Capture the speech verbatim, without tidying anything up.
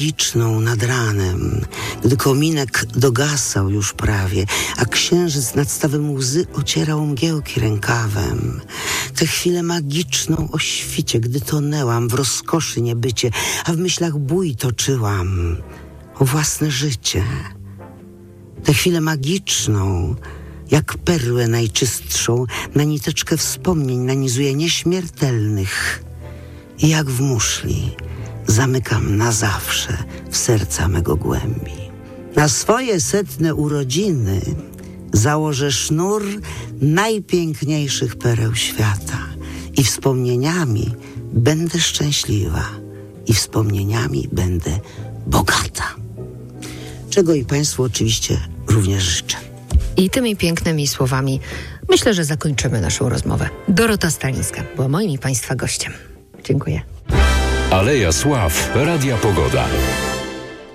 magiczną nad ranem, gdy kominek dogasał już prawie, a księżyc nad stawem łzy ocierał mgiełki rękawem. Tę chwilę magiczną o świcie, gdy tonęłam w rozkoszy niebycie, a w myślach bój toczyłam o własne życie. Tę chwilę magiczną, jak perłę najczystszą, na niteczkę wspomnień nanizuje nieśmiertelnych i jak w muszli zamykam na zawsze w serca mego głębi. Na swoje setne urodziny założę sznur najpiękniejszych pereł świata i wspomnieniami będę szczęśliwa i wspomnieniami będę bogata. Czego i Państwu oczywiście również życzę. I tymi pięknymi słowami myślę, że zakończymy naszą rozmowę. Dorota Stalińska była moim i Państwa gościem. Dziękuję. Aleja Sław, Radia Pogoda.